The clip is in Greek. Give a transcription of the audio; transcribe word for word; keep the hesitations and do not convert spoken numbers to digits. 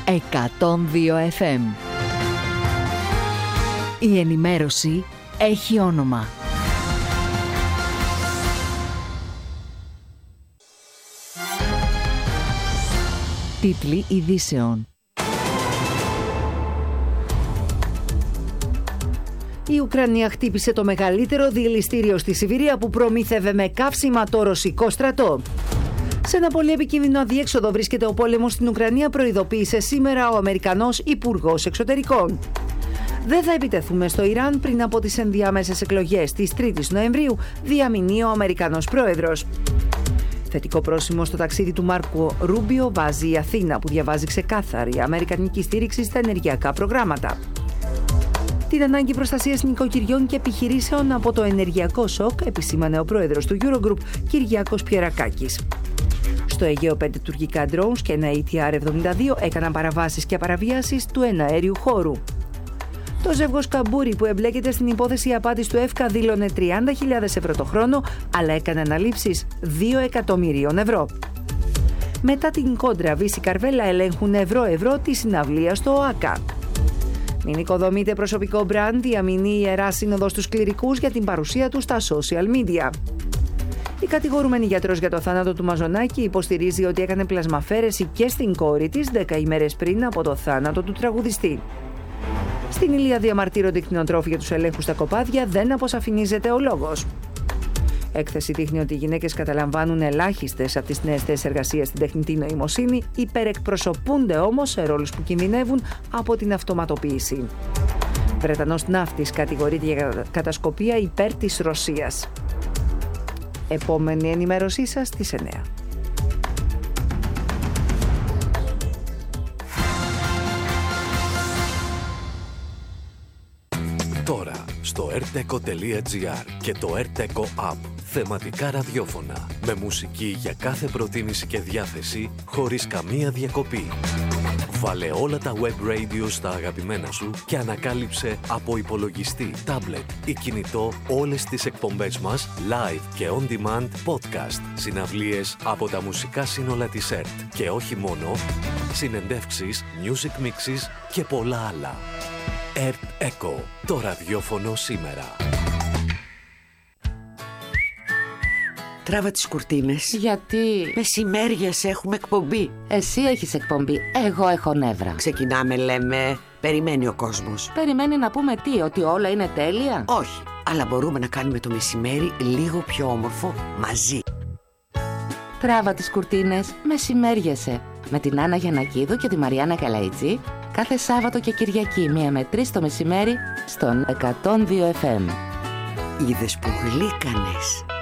εκατόν δύο εφ εμ. Η ενημέρωση έχει όνομα. Τίτλοι ειδήσεων. Η Ουκρανία χτύπησε το μεγαλύτερο διελιστήριο στη Σιβηρία που προμήθευε με καύσιμα το ρωσικό στρατό. Σε ένα πολύ επικίνδυνο αδιέξοδο βρίσκεται ο πόλεμος στην Ουκρανία, προειδοποίησε σήμερα ο Αμερικανός Υπουργός Εξωτερικών. Δεν θα επιτεθούμε στο Ιράν πριν από τις ενδιάμεσες εκλογές της τρίτης Νοεμβρίου, διαμηνεί ο Αμερικανός Πρόεδρος. Θετικό πρόσημο στο ταξίδι του Μάρκο Ρούμπιο βάζει η Αθήνα, που διαβάζει ξεκάθαρη αμερικανική στήριξη στα ενεργειακά προγράμματα. Την ανάγκη προστασίας νοικοκυριών και επιχειρήσεων από το ενεργειακό σοκ επισήμανε ο πρόεδρος του Eurogroup, Κυριάκος Πιερακάκης. Στο Αιγαίο, πέντε τουρκικά drones και ένα ι τι αρ εβδομήντα δύο έκαναν παραβάσεις και παραβιάσεις του εναέριου χώρου. Το ζεύγος Καμπούρη, που εμπλέκεται στην υπόθεση απάτης του ΕΦΚΑ, δήλωνε τριάντα χιλιάδες ευρώ το χρόνο, αλλά έκανε αναλήψεις δύο εκατομμυρίων ευρώ. Μετά την κόντρα, Βύση Καρβέλα ελέγχουν ευρώ-ευρώ τη συναυλία στο ΟΑΚΑ. Μην οικοδομείται προσωπικό μπραντ, διαμηνεί η Ιερά Σύνοδος στους κληρικούς για την παρουσία του στα social media. Η κατηγορούμενη γιατρός για το θάνατο του Μαζονάκη υποστηρίζει ότι έκανε πλασμαφέρεση και στην κόρη της δέκα ημέρες πριν από το θάνατο του τραγουδιστή. Στην Ηλία διαμαρτύρονται οι κτηνοτρόφοι για τους ελέγχους στα κοπάδια, δεν αποσαφηνίζεται ο λόγος. Έκθεση δείχνει ότι οι γυναίκες καταλαμβάνουν ελάχιστες από τις νέες θέσεις εργασίας στην τεχνητή νοημοσύνη, υπερεκπροσωπούνται όμως σε ρόλους που κινδυνεύουν από την αυτοματοποίηση. Βρετανός ναύτης κατηγορείται για κατασκοπία υπέρ της Ρωσίας. Επόμενη ενημέρωσή σας στις εννιά. Τώρα στο erteco τελεία gr και το erteco app. Θεματικά ραδιόφωνα με μουσική για κάθε προτίμηση και διάθεση, χωρίς καμία διακοπή. Βάλε όλα τα web radio στα αγαπημένα σου και ανακάλυψε από υπολογιστή, τάμπλετ ή κινητό όλες τις εκπομπές μας live και on demand podcast, συναυλίες από τα μουσικά σύνολα της ΕΡΤ και όχι μόνο, συνεντεύξεις, music mixes και πολλά άλλα. ΕΡΤ Echo, το ραδιόφωνο σήμερα. Τράβα τις κουρτίνες. Γιατί? Μεσημέριες έχουμε εκπομπή. Εσύ έχεις εκπομπή, εγώ έχω νεύρα. Ξεκινάμε, λέμε. Περιμένει ο κόσμος. Περιμένει να πούμε τι, ότι όλα είναι τέλεια? Όχι, αλλά μπορούμε να κάνουμε το μεσημέρι λίγο πιο όμορφο μαζί. Τράβα τις κουρτίνες, μεσημέριεσαι. Με την Άννα Γιαννακίδου και τη Μαριάννα Καλαϊτζή, κάθε Σάββατο και Κυριακή, μία με τρεις το μεσημέρι, στον εκατόν δύο εφ εμ. Είδες που γλύκανες.